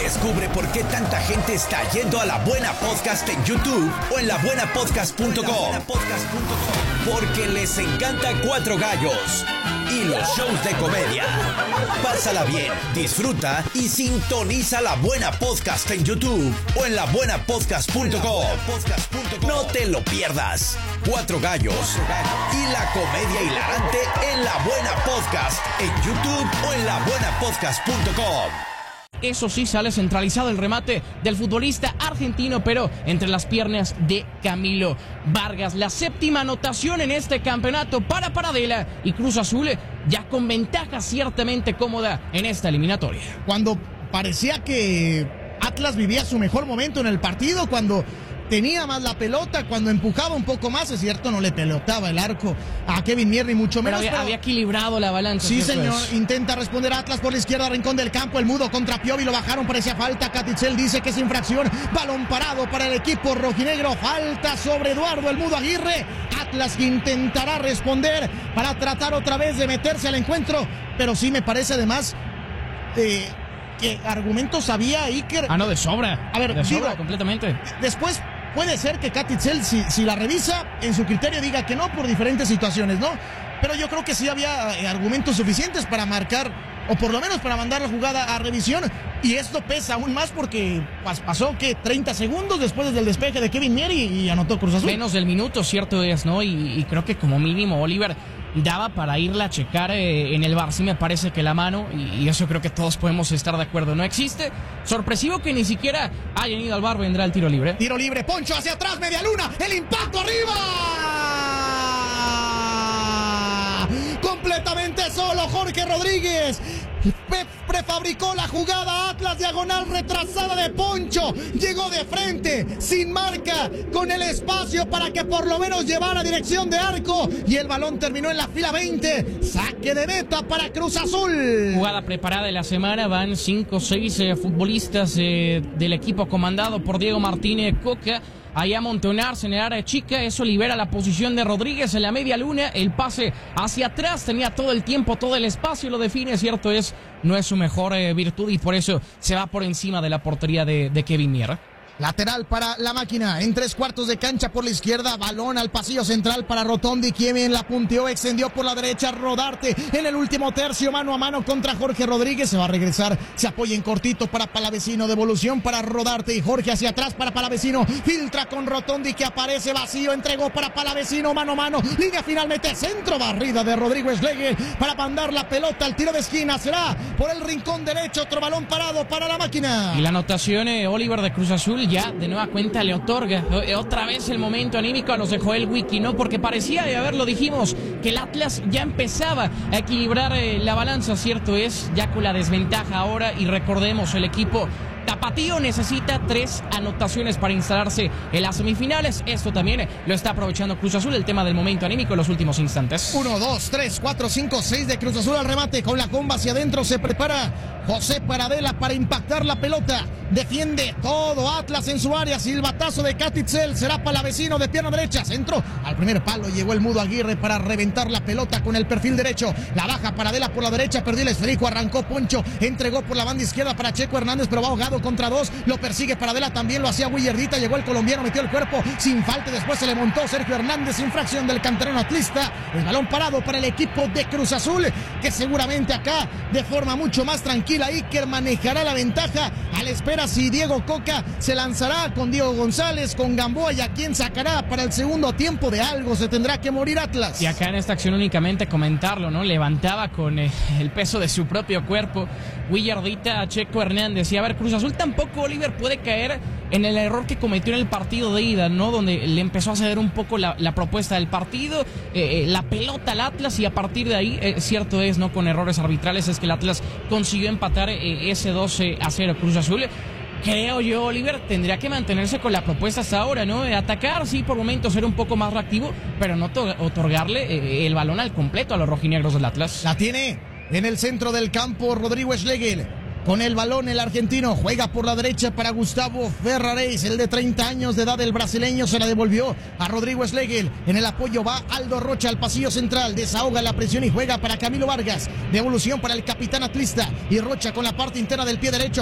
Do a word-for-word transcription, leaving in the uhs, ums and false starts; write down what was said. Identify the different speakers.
Speaker 1: Descubre por qué tanta gente está yendo a La Buena Podcast en YouTube o en la buena podcast punto com. Porque les encanta Cuatro Gallos y los shows de comedia. Pásala bien, disfruta y sintoniza La Buena Podcast en YouTube o en la buena podcast punto com. No te lo pierdas. Cuatro Gallos y la comedia hilarante en La Buena Podcast en YouTube o en la buena podcast punto com.
Speaker 2: Eso sí, sale centralizado el remate del futbolista argentino, pero entre las piernas de Camilo Vargas. La séptima anotación en este campeonato para Paradela y Cruz Azul, ya con ventaja ciertamente cómoda en esta eliminatoria.
Speaker 3: Cuando parecía que Atlas vivía su mejor momento en el partido, cuando tenía más la pelota, cuando empujaba un poco más, es cierto, no le pelotaba el arco a Kevin Mier ni mucho menos.
Speaker 2: Pero había,
Speaker 3: pero
Speaker 2: había equilibrado la balanza.
Speaker 3: Sí, señor,
Speaker 2: es.
Speaker 3: intenta responder Atlas por la izquierda, rincón del campo, el mudo contra Piovi, lo bajaron, parecía falta, Catitzel dice que es infracción, balón parado para el equipo rojinegro, falta sobre Eduardo el mudo Aguirre, Atlas que intentará responder para tratar otra vez de meterse al encuentro, pero sí me parece además eh, que argumentos había Iker.
Speaker 2: Ah, no, de sobra.
Speaker 3: A ver,
Speaker 2: de sobra,
Speaker 3: digo,
Speaker 2: completamente.
Speaker 3: Después puede ser que Catitzel, si, si la revisa, en su criterio diga que no por diferentes situaciones, ¿no? Pero yo creo que sí había eh, argumentos suficientes para marcar, o por lo menos para mandar la jugada a revisión, y esto pesa aún más porque pues, pasó, que treinta segundos después del despeje de Kevin Mier y, y anotó Cruz Azul.
Speaker 2: Menos del minuto, cierto es, ¿no? Y, y creo que como mínimo Oliver daba para irla a checar eh, en el bar, sí me parece que la mano, y, y eso creo que todos podemos estar de acuerdo, no existe. Sorpresivo que ni siquiera hayan ido al bar, vendrá el tiro libre.
Speaker 3: Tiro libre, Poncho hacia atrás, media luna, el impacto arriba. Completamente solo Jorge Rodríguez. Prefabricó la jugada, Atlas, diagonal retrasada de Poncho, llegó de frente, sin marca, con el espacio para que por lo menos llevara dirección de arco, y el balón terminó en la fila veinte, saque de meta para Cruz Azul.
Speaker 2: Jugada preparada de la semana, van cinco o seis eh, futbolistas eh, del equipo comandado por Diego Martínez Coca, ahí a amontonarse en el área chica, eso libera la posición de Rodríguez en la media luna, el pase hacia atrás, tenía todo el tiempo, todo el espacio, lo define, cierto es, no es su mejor eh, virtud y por eso se va por encima de la portería de, de Kevin Mier.
Speaker 3: Lateral para la máquina, en tres cuartos de cancha por la izquierda, balón al pasillo central para Rotondi, quien la punteó, extendió por la derecha, Rodarte en el último tercio, mano a mano contra Jorge Rodríguez, se va a regresar, se apoya en cortito para Palavecino, devolución para Rodarte y Jorge hacia atrás para Palavecino, filtra con Rotondi que aparece vacío, entregó para Palavecino, mano a mano, línea finalmente, centro, barrida de Rodrigo Schlegel para mandar la pelota al tiro de esquina, será por el rincón derecho, otro balón parado para la máquina.
Speaker 2: Y la anotación, eh, Oliver, de Cruz Azul, ya de nueva cuenta le otorga otra vez el momento anímico a los de Joel Wiki, ¿no? Porque parecía, de haber, lo dijimos, que el Atlas ya empezaba a equilibrar eh, la balanza, cierto es, ya con la desventaja ahora, y recordemos, el equipo tapatío necesita tres anotaciones para instalarse en las semifinales. Esto también lo está aprovechando Cruz Azul, el tema del momento anímico en los últimos instantes.
Speaker 3: Uno, dos, tres, cuatro, cinco, seis de Cruz Azul al remate, con la comba hacia adentro, se prepara José Paradela para impactar la pelota, defiende todo Atlas en su área, silbatazo de Catitzel, será Palavecino de pierna derecha, centro al primer palo, llegó el mudo Aguirre para reventar la pelota con el perfil derecho, la baja Paradela por la derecha, perdió el esférico, arrancó Poncho, entregó por la banda izquierda para Checo Hernández, pero va ahogado contra dos, lo persigue Paradela, también lo hacía Willardita, llegó el colombiano, metió el cuerpo sin falta, después se le montó Sergio Hernández, infracción del canterano atlista, el balón parado para el equipo de Cruz Azul, que seguramente acá de forma mucho más tranquila Iker manejará la ventaja, a la espera si Diego Coca se lanzará con Diego González, con Gamboa, y a quién sacará para el segundo tiempo, de algo se tendrá que morir Atlas.
Speaker 2: Y acá en esta acción únicamente comentarlo, ¿no? Levantaba con eh, el peso de su propio cuerpo Willardita a Checo Hernández, y a ver, Cruz Azul tampoco, Oliver, puede caer en el error que cometió en el partido de ida, ¿no? Donde le empezó a ceder un poco la, la propuesta del partido, eh, la pelota al Atlas, y a partir de ahí, eh, cierto es, ¿no? Con errores arbitrales es que el Atlas consiguió empatar eh, ese doce a cero. Cruz Azul, creo yo, Oliver, tendría que mantenerse con la propuesta hasta ahora, ¿no? Atacar, sí, por momentos ser un poco más reactivo, pero no otorgarle eh, el balón al completo a los rojinegros del Atlas.
Speaker 3: La tiene en el centro del campo Rodrigo Schlegel. Con el balón el argentino juega por la derecha para Gustavo Ferraréis, el de treinta años de edad, el brasileño, se la devolvió a Rodrigo Schlegel. En el apoyo va Aldo Rocha al pasillo central, desahoga la presión y juega para Camilo Vargas. Devolución para el capitán atlista y Rocha con la parte interna del pie derecho.